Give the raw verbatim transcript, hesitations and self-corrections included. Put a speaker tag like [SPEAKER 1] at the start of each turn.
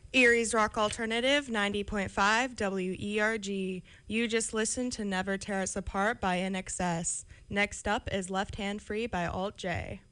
[SPEAKER 1] Erie's Rock Alternative, ninety point five W E R G. You just listened to Never Tear Us Apart by N X S. Next up is Left Hand Free by Alt J.